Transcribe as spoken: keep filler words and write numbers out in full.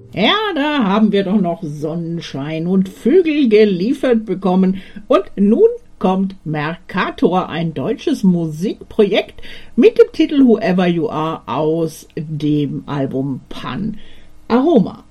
Ja, da haben wir doch noch Sonnenschein und Vögel geliefert bekommen. Und nun kommt Mercator, ein deutsches Musikprojekt mit dem Titel Whoever You Are aus dem Album Pan Aroma.